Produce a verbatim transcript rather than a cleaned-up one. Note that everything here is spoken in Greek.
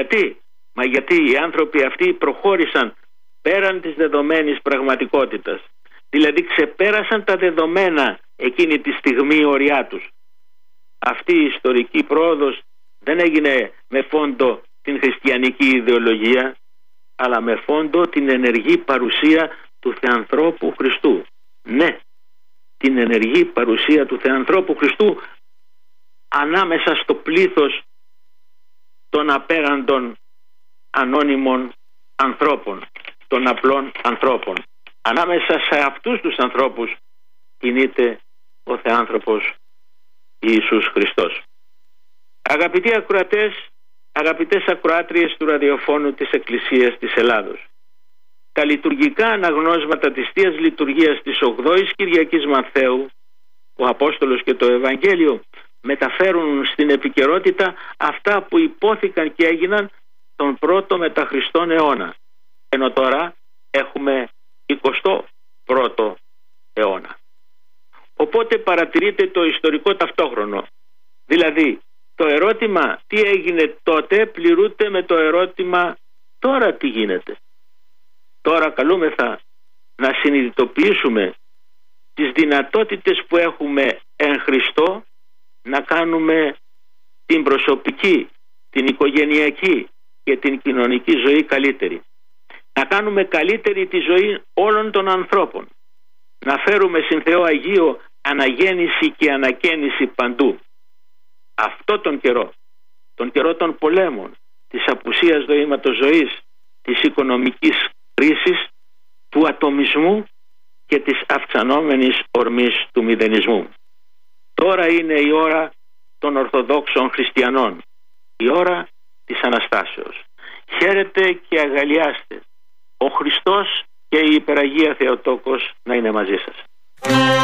Γιατί? Μα γιατί οι άνθρωποι αυτοί προχώρησαν πέραν της δεδομένης πραγματικότητας. Δηλαδή ξεπέρασαν τα δεδομένα εκείνη τη στιγμή ωριά τους. Αυτή η ιστορική πρόοδος δεν έγινε με φόντο την χριστιανική ιδεολογία, αλλά με φόντο την ενεργή παρουσία του Θεανθρώπου Χριστού. Ναι, την ενεργή παρουσία του Θεανθρώπου Χριστού ανάμεσα στο πλήθος των απέραντων ανώνυμων ανθρώπων, των απλών ανθρώπων. Ανάμεσα σε αυτούς τους ανθρώπους κινείται ο Θεάνθρωπος Ιησούς Χριστός. Αγαπητοί ακροατές, αγαπητές ακροάτριες του ραδιοφώνου της Εκκλησίας της Ελλάδος, τα λειτουργικά αναγνώσματα της Θείας Λειτουργίας της ογδόης Κυριακής Μαθαίου, ο Απόστολος και το Ευαγγέλιο μεταφέρουν στην επικαιρότητα αυτά που υπόθηκαν και έγιναν τον πρώτο μετά Χριστόν αιώνα, ενώ τώρα έχουμε εικοστό πρώτο αιώνα. Οπότε παρατηρείται το ιστορικό ταυτόχρονο. Δηλαδή το ερώτημα τι έγινε τότε πληρούνται με το ερώτημα τώρα τι γίνεται. Τώρα καλούμεθα να συνειδητοποιήσουμε τις δυνατότητες που έχουμε εν Χριστώ να κάνουμε την προσωπική, την οικογενειακή και την κοινωνική ζωή καλύτερη. Να κάνουμε καλύτερη τη ζωή όλων των ανθρώπων. Να φέρουμε συν Θεό Αγίο αναγέννηση και ανακαίνιση παντού. Αυτό τον καιρό, τον καιρό των πολέμων, της απουσίας νοήματος ζωής, της οικονομικής κρίσης, του ατομισμού και της αυξανόμενης ορμής του μηδενισμού. Τώρα είναι η ώρα των Ορθοδόξων Χριστιανών, η ώρα της Αναστάσεως. Χαίρετε και αγαλιάστε. Ο Χριστός και η Υπεραγία Θεοτόκος να είναι μαζί σας.